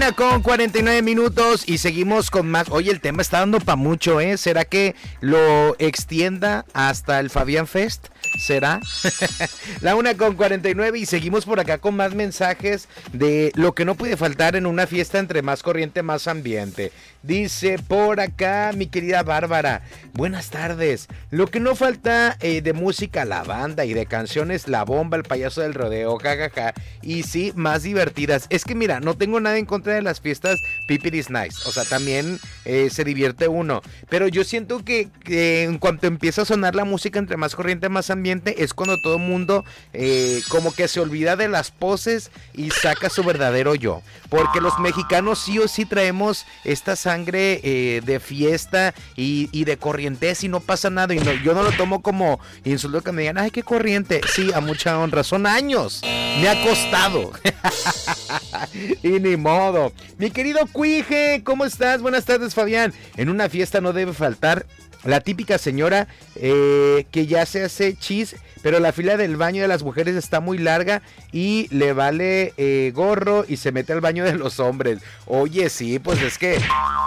1:49 y seguimos con más. Oye, el tema está dando para mucho, ¿eh? ¿Será que lo extienda hasta el Fabián Fest? ¿Será? La 1:49 y seguimos por acá con más mensajes de lo que no puede faltar en una fiesta, entre más corriente, más ambiente. Dice por acá mi querida Bárbara, buenas tardes. Lo que no falta de música, la banda, y de canciones, la bomba, el payaso del rodeo, jajaja. Y sí, más divertidas. Es que mira, no tengo nada en contra de las fiestas People is Nice. O sea, también se divierte uno. Pero yo siento que en cuanto empieza a sonar la música, entre más corriente, más ambiente, es cuando todo el mundo como que se olvida de las poses y saca su verdadero yo. Porque los mexicanos sí o sí traemos esta sangre de fiesta y de corrientez y no pasa nada. Y no, yo no lo tomo como insulto que me digan, ay, qué corriente. Sí, a mucha honra. Son años. Me ha costado. Y ni modo. Mi querido Cuije, ¿cómo estás? Buenas tardes, Fabián. En una fiesta no debe faltar la típica señora que ya se hace chis, pero la fila del baño de las mujeres está muy larga y le vale gorro y se mete al baño de los hombres. Oye, sí, pues es que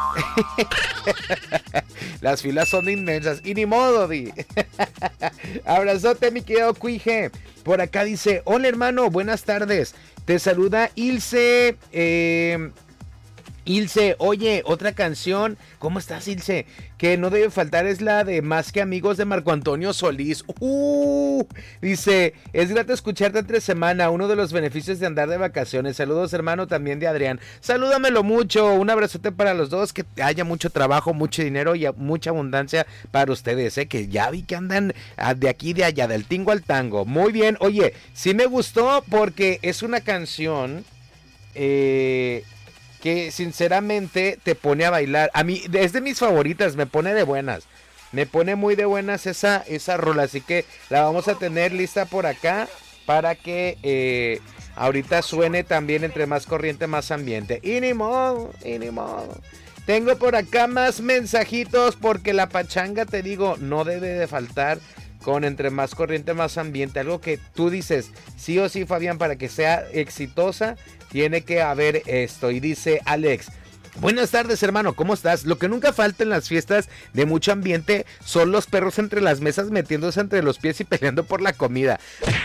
las filas son inmensas y ni modo, di. Abrazote, mi querido Cuije. Por acá dice, hola hermano, buenas tardes. Te saluda Ilse. Ilse, oye, otra canción, ¿cómo estás, Ilse? Que no debe faltar es la de Más que Amigos de Marco Antonio Solís. Dice, es grato escucharte entre semana, uno de los beneficios de andar de vacaciones. Saludos, hermano, también de Adrián. Salúdamelo mucho, un abrazote para los dos, que haya mucho trabajo, mucho dinero y mucha abundancia para ustedes, que ya vi que andan de aquí y de allá, del tingo al tango. Muy bien, oye, sí me gustó porque es una canción que sinceramente te pone a bailar. A mí es de mis favoritas, me pone de buenas. Me pone muy de buenas esa rola, así que la vamos a tener lista por acá para que ahorita suene también entre más corriente, más ambiente. Y ni modo, y ni modo. Tengo por acá más mensajitos porque la pachanga, te digo, no debe de faltar con entre más corriente, más ambiente. Algo que tú dices, sí o sí, Fabián, para que sea exitosa, tiene que haber esto. Y dice Alex, buenas tardes, hermano, ¿cómo estás? Lo que nunca falta en las fiestas de mucho ambiente son los perros entre las mesas metiéndose entre los pies y peleando por la comida.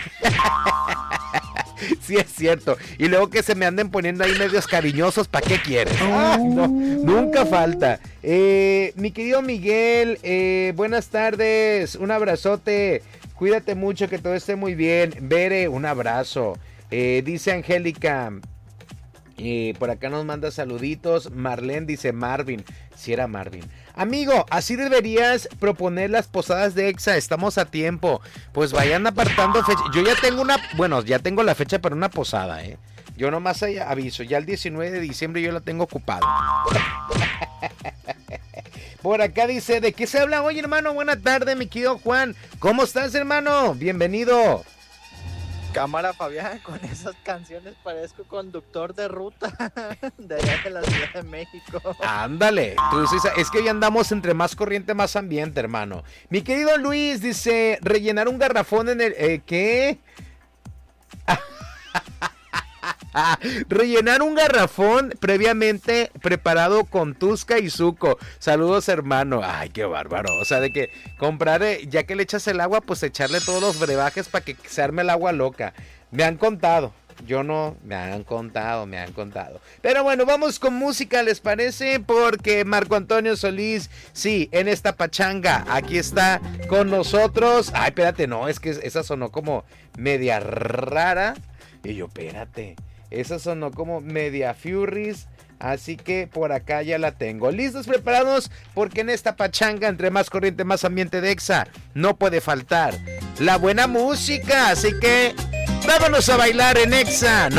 Sí, es cierto. Y luego que se me anden poniendo ahí medios cariñosos, ¿para qué quieres? No, nunca falta. Mi querido Miguel, buenas tardes. Un abrazote. Cuídate mucho, que todo esté muy bien. Bere, un abrazo. Dice Angélica. Por acá nos manda saluditos. Marlene dice Marvin. Si era Marvin. Amigo, así deberías proponer las posadas de Exa. Estamos a tiempo. Pues vayan apartando fecha. Yo ya tengo ya tengo la fecha para una posada, Yo nomás aviso. Ya el 19 de diciembre yo la tengo ocupada. Por acá dice, ¿de qué se habla hoy, hermano? Buena tarde, mi querido Juan. ¿Cómo estás, hermano? Bienvenido. Cámara, Fabián, con esas canciones parezco conductor de ruta de allá de la Ciudad de México. Ándale, tú sí, es que hoy andamos entre más corriente, más ambiente, hermano. Mi querido Luis dice, rellenar un garrafón en el... ¿qué? Rellenar un garrafón previamente preparado con Tusca y Zuco. Saludos, hermano. Ay, qué bárbaro. O sea, de que comprar, ya que le echas el agua, pues echarle todos los brebajes para que se arme el agua loca. Me han contado. Yo no, me han contado. Pero bueno, vamos con música, ¿les parece? Porque Marco Antonio Solís, sí, en esta pachanga, aquí está con nosotros. Ay, espérate, no, es que esa sonó como media rara. Y yo, espérate. Esa sonó como media Furries, así que por acá ya la tengo. ¿Listos, preparados? Porque en esta pachanga, entre más corriente, más ambiente de Exa, no puede faltar la buena música. Así que vámonos a bailar en Exa.